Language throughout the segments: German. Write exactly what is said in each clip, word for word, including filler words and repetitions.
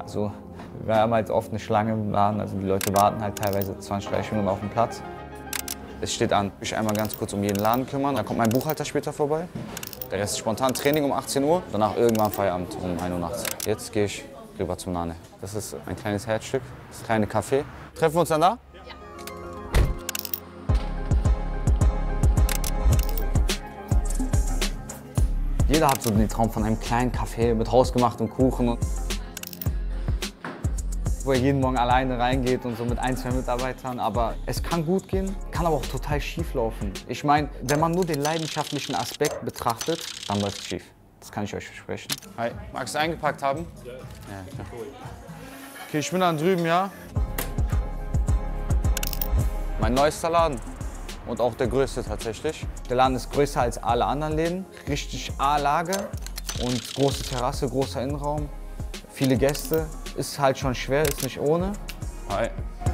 Also, wir haben halt oft eine Schlange im Laden, also die Leute warten halt teilweise zwanzig, dreißig Minuten auf den Platz. Es steht an, ich einmal ganz kurz um jeden Laden kümmern, dann kommt mein Buchhalter später vorbei. Der Rest ist spontan Training um achtzehn Uhr, danach irgendwann Feierabend um ein Uhr nachts. Jetzt gehe ich rüber zum Nane. Das ist ein kleines Herzstück, das kleine Café. Treffen wir uns dann da? Ja. Jeder hat so den Traum von einem kleinen Café mit hausgemachtem Kuchen, wo er jeden Morgen alleine reingeht und so mit ein, zwei Mitarbeitern. Aber es kann gut gehen, kann aber auch total schief laufen. Ich meine, wenn man nur den leidenschaftlichen Aspekt betrachtet, dann läuft es schief. Das kann ich euch versprechen. Hi, magst du eingepackt haben? Ja. Ja, klar. Okay, ich bin dann drüben, ja? Mein neuester Laden. Und auch der größte tatsächlich. Der Laden ist größer als alle anderen Läden. Richtig A-Lage und große Terrasse, großer Innenraum. Viele Gäste. Ist halt schon schwer, ist nicht ohne. Hi.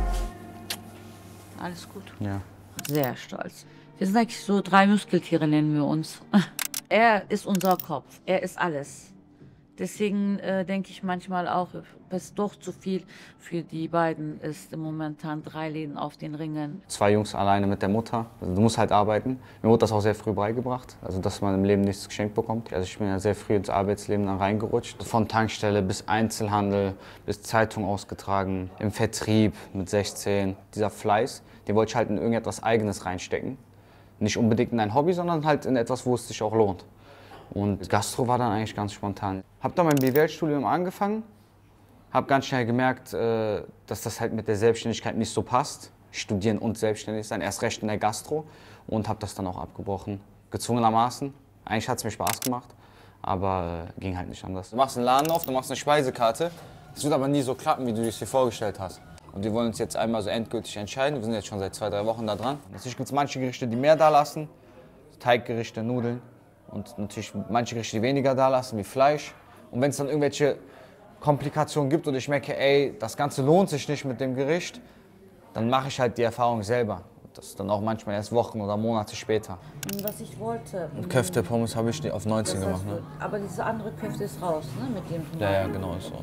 Alles gut. Ja. Sehr stolz. Wir sind eigentlich so drei Muskeltiere, nennen wir uns. Er ist unser Kopf, er ist alles. Deswegen äh, denke ich manchmal auch, was doch zu viel für die beiden ist im momentan drei Läden auf den Ringen. Zwei Jungs alleine mit der Mutter. Also du musst halt arbeiten. Mir wurde das auch sehr früh beigebracht, also dass man im Leben nichts geschenkt bekommt. Also ich bin ja sehr früh ins Arbeitsleben dann reingerutscht. Von Tankstelle bis Einzelhandel, bis Zeitung ausgetragen, im Vertrieb mit sechzehn. Dieser Fleiß, den wollte ich halt in irgendetwas Eigenes reinstecken. Nicht unbedingt in ein Hobby, sondern halt in etwas, wo es sich auch lohnt. Und Gastro war dann eigentlich ganz spontan. Hab dann mein B W L-Studium angefangen, hab ganz schnell gemerkt, äh, dass das halt mit der Selbstständigkeit nicht so passt. Studieren und selbstständig sein, erst recht in der Gastro. Und hab das dann auch abgebrochen, gezwungenermaßen. Eigentlich hat es mir Spaß gemacht, aber äh, ging halt nicht anders. Du machst einen Laden auf, du machst eine Speisekarte. Es wird aber nie so klappen, wie du es dir vorgestellt hast. Und wir wollen uns jetzt einmal so endgültig entscheiden. Wir sind jetzt schon seit zwei, drei Wochen da dran. Natürlich gibt es manche Gerichte, die mehr da lassen. Teiggerichte, Nudeln. Und natürlich manche Gerichte, die weniger da lassen, wie Fleisch. Und wenn es dann irgendwelche Komplikationen gibt und ich merke, ey, das Ganze lohnt sich nicht mit dem Gericht, dann mache ich halt die Erfahrung selber. Das ist dann auch manchmal erst Wochen oder Monate später. Was ich wollte. Köfte, Pommes habe ich auf neunzehn das heißt, gemacht. Ne? Aber diese andere Köfte ist raus, ne? Mit dem Ja, ja, genau, ist so.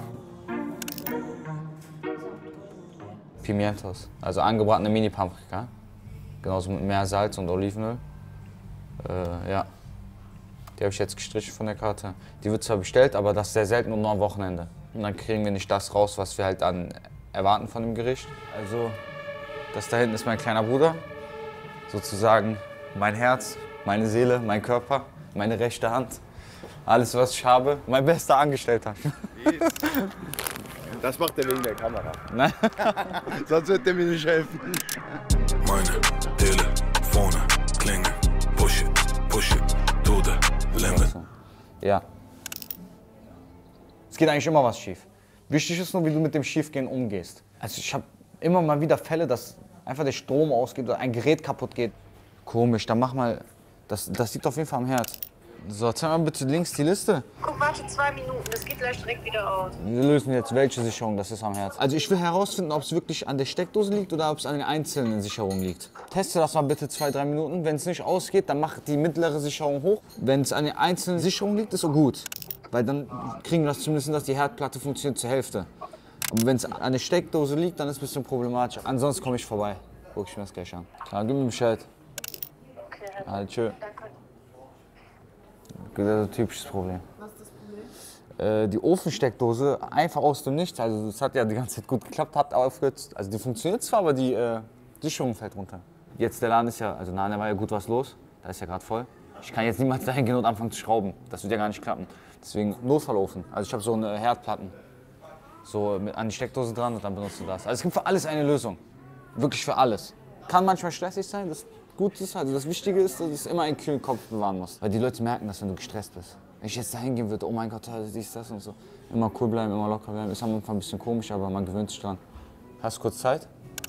Pimientos, also angebratene Mini-Paprika. Genauso mit mehr Salz und Olivenöl. Äh, ja. Die habe ich jetzt gestrichen von der Karte. Die wird zwar bestellt, aber das ist sehr selten und nur am Wochenende. Und dann kriegen wir nicht das raus, was wir halt dann erwarten von dem Gericht. Also, das da hinten ist mein kleiner Bruder. Sozusagen mein Herz, meine Seele, mein Körper, meine rechte Hand. Alles, was ich habe. Mein bester Angestellter. Das macht er wegen der Kamera. Nein. Sonst wird er mir nicht helfen. Meine Telefone klingeln. Push it, push it, to the limit. Ja. Es geht eigentlich immer was schief. Wichtig ist nur, wie du mit dem Schiefgehen umgehst. Also ich habe immer mal wieder Fälle, dass einfach der Strom ausgeht oder ein Gerät kaputt geht. Komisch, dann mach mal, das, das liegt auf jeden Fall am Herz. So, zeig mal bitte links die Liste. Guck, warte zwei Minuten, das geht gleich direkt wieder aus. Wir lösen jetzt, welche Sicherung das ist am Herz. Also ich will herausfinden, ob es wirklich an der Steckdose liegt oder ob es an den einzelnen Sicherungen liegt. Teste das mal bitte zwei, drei Minuten. Wenn es nicht ausgeht, dann mach die mittlere Sicherung hoch. Wenn es an den einzelnen Sicherungen liegt, ist so gut. Weil dann kriegen wir das zumindest hin, dass die Herdplatte funktioniert zur Hälfte. Aber wenn es an der Steckdose liegt, dann ist es ein bisschen problematisch. Ansonsten komme ich vorbei. Guck ich mir das gleich an. Klar, gib mir Bescheid. Okay, Halt, tschö. danke. Das ist ein typisches Problem. Was ist das Problem? Äh, die Ofensteckdose einfach aus dem Nichts. Also das hat ja die ganze Zeit gut geklappt, hat aufgehört. Also die funktioniert zwar, aber die äh, Sicherung fällt runter. Jetzt der Laden ist ja, also na, da war ja gut was los. Da ist ja gerade voll. Ich kann jetzt niemals dahin gehen und anfangen zu schrauben. Das wird ja gar nicht klappen. Deswegen Notfallofen. Also ich habe so eine Herdplatten. So mit, an die Steckdose dran und dann benutzt du das. Also es gibt für alles eine Lösung. Wirklich für alles. Kann manchmal stressig sein, das gut ist. Also das Wichtige ist, dass du immer einen kühlen Kopf bewahren musst. Weil die Leute merken das, wenn du gestresst bist. Wenn ich jetzt da hingehen würde, oh mein Gott, dies, das und so. Immer cool bleiben, immer locker bleiben. Ist am Anfang ein bisschen komisch, aber man gewöhnt sich dran. Hast du kurz Zeit?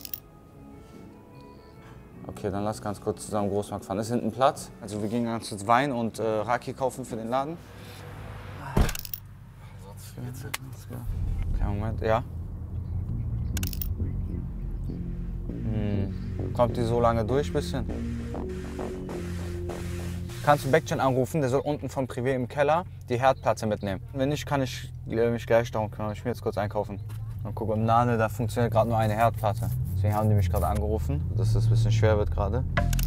Okay, dann lass ganz kurz zusammen Großmarkt fahren. Ist hinten Platz. Also wir gehen ganz kurz Wein und äh, Raki kaufen für den Laden. Okay, Moment, ja. Hm. Kommt die so lange durch, bisschen? kannst du Backchain anrufen, der soll unten vom Privé im Keller die Herdplatte mitnehmen. Wenn nicht, kann ich mich gleich darum kümmern. Ich will jetzt kurz einkaufen. Und guck, im Nane, da funktioniert gerade nur eine Herdplatte. Deswegen haben die mich gerade angerufen, dass es ein bisschen schwer wird gerade.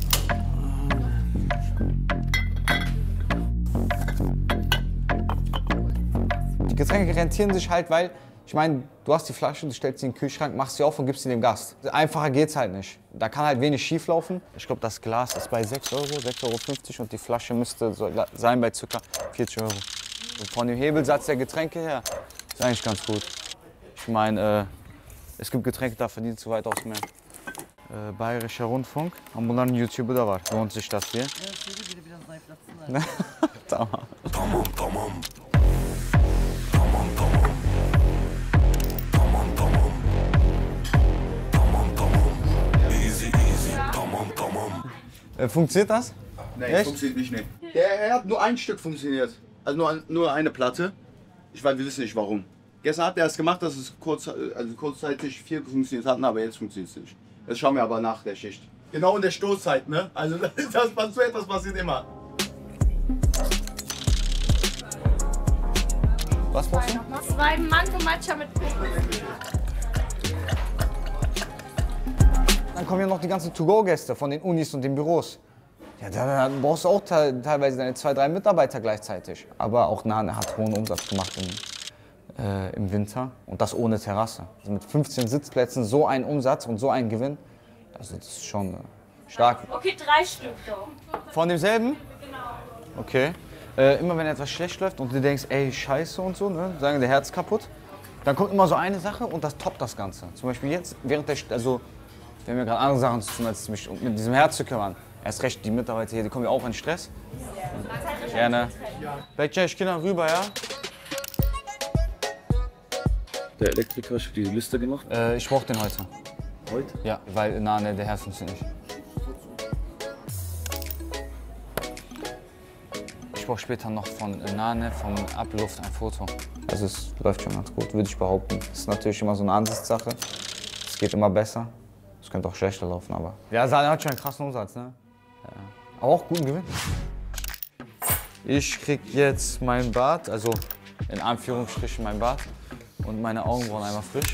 Die Getränke rentieren sich halt, weil, ich meine, du hast die Flasche, du stellst sie in den Kühlschrank, machst sie auf und gibst sie dem Gast. Einfacher geht's halt nicht. Da kann halt wenig schief laufen. Ich glaube, das Glas ist bei sechs Euro, sechs Euro fünfzig und die Flasche müsste so sein bei ca. vierzig Euro. Und von dem Hebelsatz der Getränke her ist eigentlich ganz gut. Ich meine, äh, es gibt Getränke, da verdient du weitaus mehr. Ee, Bayerischer Rundfunk. Ama bunların YouTube'u da var. Lohnt sich das hier? Tamam. Tamam tamam. Tamam tamam. Tamam tamam. Tamam tamam. Easy easy. Tamam tamam. Äh, funktioniert das? Nein, Echt? funktioniert nicht. Nee. Der, er hat nur ein Stück funktioniert. Also nur, nur eine Platte. Ich weiß, wir wissen nicht warum. Gestern hat er es gemacht, dass es kurz, also kurzzeitig viel funktioniert hat, aber jetzt funktioniert es nicht. Das schauen wir aber nach der Schicht. Genau in der Stoßzeit, ne? Also das, das, so etwas passiert immer. Was brauchst du? Zwei Mango Matcha mit Dann kommen ja noch die ganzen To-Go-Gäste von den Unis und den Büros. Ja, dann brauchst du auch te teilweise deine zwei, drei Mitarbeiter gleichzeitig. Aber auch Nane hat hohen Umsatz gemacht im, äh, im Winter und das ohne Terrasse. Also mit fünfzehn Sitzplätzen so ein Umsatz und so ein Gewinn, also das ist schon äh, stark. Okay, drei Stück doch. Von demselben? Genau. Okay. Äh, immer wenn etwas schlecht läuft und du denkst, ey, scheiße und so, ne, sagen, der Herz kaputt, dann kommt immer so eine Sache und das toppt das Ganze. Zum Beispiel jetzt, während der, also, wir haben ja gerade andere Sachen zu tun, als mich mit diesem Herz zu kümmern. Erst recht, die Mitarbeiter hier, die kommen ja auch in Stress. Gerne. Backchain, ich gehe dann rüber, ja? Der Elektriker hat die Liste gemacht. Äh, ich brauche den heute. Heute? Ja, weil na, ne, der Herz funktioniert nicht. Ich brauche später noch von Nane, vom Abluft ein Foto. Also es läuft schon ganz gut, würde ich behaupten. Das ist natürlich immer so eine Ansichtssache. Es geht immer besser. Es könnte auch schlechter laufen, aber... Ja, Sane hat schon einen krassen Umsatz, ne? Ja. Aber auch guten Gewinn. Ich krieg jetzt mein Bart, also in Anführungsstrichen mein Bart und meine Augenbrauen einmal frisch.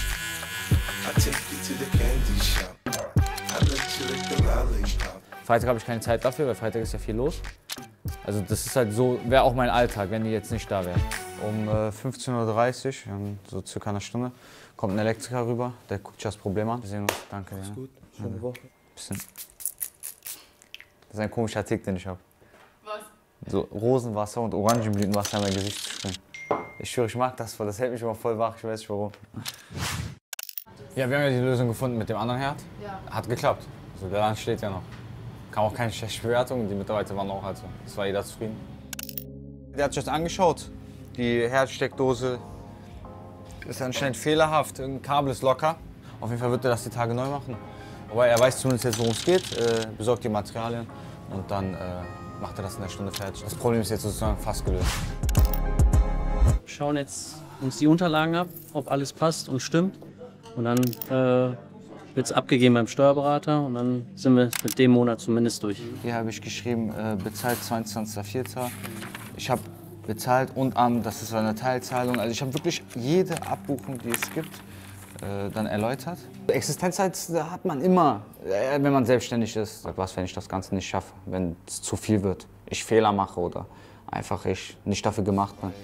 Freitag habe ich keine Zeit dafür, weil Freitag ist ja viel los. Also das ist halt so, wäre auch mein Alltag, wenn die jetzt nicht da wären. Um äh, fünfzehn Uhr dreißig, so circa eine Stunde, kommt ein Elektriker rüber, der guckt sich das Problem an. Wir sehen uns, danke. Ist ja. Gut, schöne Woche. Bisschen. Das ist ein komischer Tick, den ich habe. Was? So Rosenwasser und Orangenblütenwasser in mein Gesicht zu springen. Ich schwöre, ich mag das voll, das hält mich immer voll wach, ich weiß nicht warum. Ja, wir haben ja die Lösung gefunden mit dem anderen Herd. Ja. Hat geklappt. Also der Laden steht ja noch. Kam auch keine schlechte Bewertung, die Mitarbeiter waren auch, also es war jeder zufrieden. Der hat sich das angeschaut. Die Herdsteckdose ist anscheinend fehlerhaft, irgendein Kabel ist locker. Auf jeden Fall wird er das die Tage neu machen. Aber er weiß zumindest jetzt, worum es geht, äh, besorgt die Materialien und dann äh, macht er das in der Stunde fertig. Das Problem ist jetzt sozusagen fast gelöst. Wir schauen jetzt uns die Unterlagen ab, ob alles passt und stimmt. Und dann äh, wird es abgegeben beim Steuerberater und dann sind wir mit dem Monat zumindest durch. Hier habe ich geschrieben, äh, bezahlt zweiundzwanzigster vierter Ich habe bezahlt und am, das ist eine Teilzahlung. Also ich habe wirklich jede Abbuchung, die es gibt, äh, dann erläutert. Existenzzeit hat man immer, äh, wenn man selbstständig ist. Was, wenn ich das Ganze nicht schaffe, wenn es zu viel wird, ich Fehler mache oder einfach ich nicht dafür gemacht bin.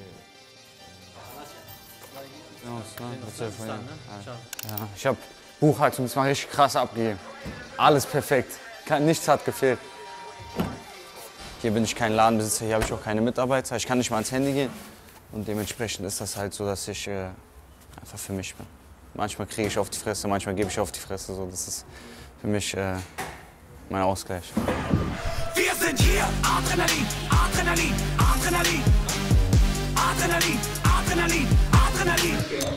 Ja, ich habe Buchhaltung, das war richtig krass abgegeben. Alles perfekt, nichts hat gefehlt. Hier bin ich kein Ladenbesitzer, hier habe ich auch keine Mitarbeiter. Ich kann nicht mal ans Handy gehen. Und dementsprechend ist das halt so, dass ich äh, einfach für mich bin. Manchmal kriege ich auf die Fresse, manchmal gebe ich auf die Fresse. So, das ist für mich äh, mein Ausgleich. Wir sind hier, Adrenalin, Adrenalin, Adrenalin, Adrenalin, Adrenalin, Adrenalin.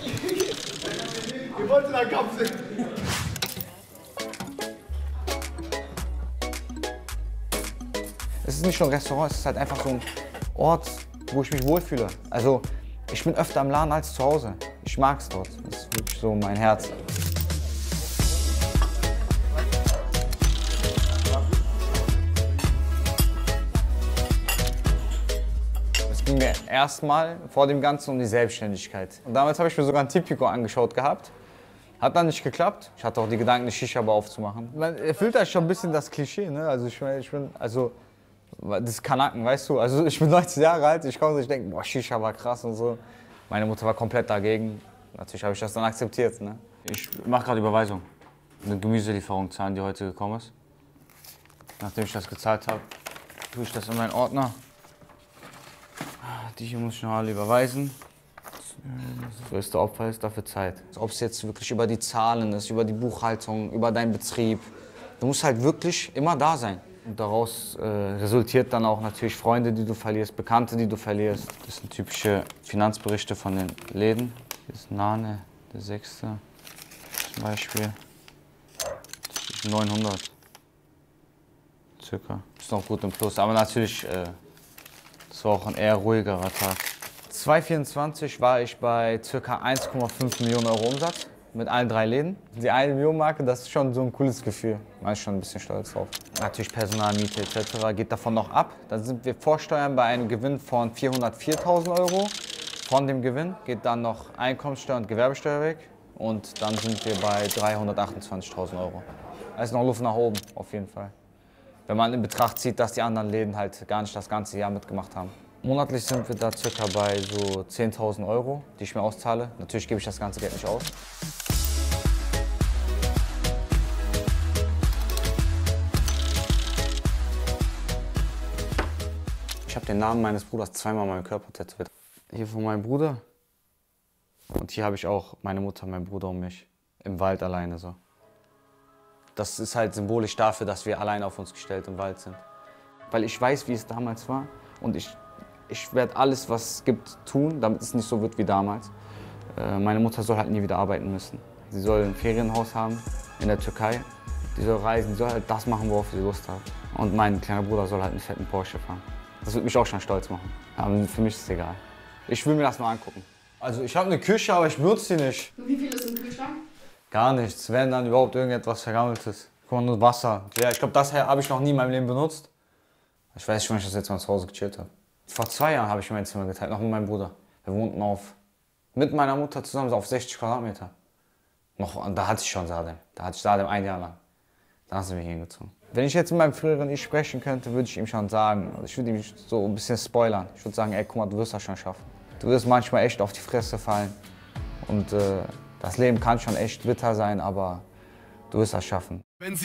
Ihr wollt in der Kapsel. Es ist nicht nur ein Restaurant, es ist halt einfach so ein Ort, wo ich mich wohlfühle. Also ich bin öfter im Laden als zu Hause. Ich mag es dort. Das ist wirklich so mein Herz. ging mir erstmal vor dem Ganzen um die Selbstständigkeit. Und damals habe ich mir sogar ein Tipico angeschaut gehabt. Hat dann nicht geklappt. Ich hatte auch die Gedanken, eine Shisha-Bar aufzumachen. Man erfüllt da schon ein bisschen das Klischee, ne? Also ich, ich bin, also das ist Kanaken, weißt du? Also ich bin neunzehn Jahre alt, ich komme und ich denke, boah, Shisha war krass und so. Meine Mutter war komplett dagegen. Natürlich habe ich das dann akzeptiert, ne? Ich mache gerade Überweisung. Eine Gemüselieferung zahlen, die heute gekommen ist. Nachdem ich das gezahlt habe, tue ich das in meinen Ordner. Die hier muss ich noch alle überweisen. Das größte Opfer ist dafür Zeit. Ob es jetzt wirklich über die Zahlen ist, über die Buchhaltung, über deinen Betrieb. Du musst halt wirklich immer da sein. Und daraus äh, resultiert dann auch natürlich Freunde, die du verlierst, Bekannte, die du verlierst. Das sind typische Finanzberichte von den Läden. Hier ist Nane, der sechste zum Beispiel. Das ist neunhundert. Circa. Ist noch gut im Plus, aber natürlich, äh, das war auch ein eher ruhigerer Tag. zweitausendvierundzwanzig war ich bei ca. eins Komma fünf Millionen Euro Umsatz mit allen drei Läden. Die eine Million Marke, das ist schon so ein cooles Gefühl. Man ist schon ein bisschen stolz drauf. Natürlich Personal, Miete et cetera geht davon noch ab. Dann sind wir vor Steuern bei einem Gewinn von vierhundertviertausend Euro. Von dem Gewinn geht dann noch Einkommenssteuer und Gewerbesteuer weg. Und dann sind wir bei dreihundertachtundzwanzigtausend Euro. Da ist noch Luft nach oben, auf jeden Fall. Wenn man in Betracht zieht, dass die anderen Läden halt gar nicht das ganze Jahr mitgemacht haben. Monatlich sind wir da circa bei so zehntausend Euro, die ich mir auszahle. Natürlich gebe ich das ganze Geld nicht aus. Ich habe den Namen meines Bruders zweimal an meinem Körper tätowiert. Hier von meinem Bruder. Und hier habe ich auch meine Mutter, mein Bruder und mich. Im Wald alleine so. Das ist halt symbolisch dafür, dass wir allein auf uns gestellt im Wald sind. Weil ich weiß, wie es damals war. Und ich, ich werde alles, was es gibt, tun, damit es nicht so wird wie damals. Äh, meine Mutter soll halt nie wieder arbeiten müssen. Sie soll ein Ferienhaus haben in der Türkei. Die soll reisen, die soll halt das machen, worauf sie Lust hat. Und mein kleiner Bruder soll halt einen fetten Porsche fahren. Das wird mich auch schon stolz machen. Aber für mich ist es egal. Ich will mir das mal angucken. Also ich habe eine Küche, aber ich benutze sie nicht. Wie viel ist im Kühlschrank? Gar nichts, wenn dann überhaupt irgendetwas Vergammeltes. Guck mal, nur Wasser. Ja, ich glaube, das habe ich noch nie in meinem Leben benutzt. Ich weiß nicht, wann ich das jetzt mal zu Hause gechillt habe. Vor zwei Jahren habe ich mein Zimmer geteilt, noch mit meinem Bruder. Wir wohnten auf, mit meiner Mutter zusammen so auf sechzig Quadratmeter. Noch, da hatte ich schon Sadem. Da hatte ich Sadem ein Jahr lang. Dann sind wir hier hingezogen. Wenn ich jetzt mit meinem früheren Ich sprechen könnte, würde ich ihm schon sagen, also ich würde ihm so ein bisschen spoilern. Ich würde sagen, ey, guck mal, du wirst das schon schaffen. Du wirst manchmal echt auf die Fresse fallen. Und äh, das Leben kann schon echt bitter sein, aber du wirst das schaffen.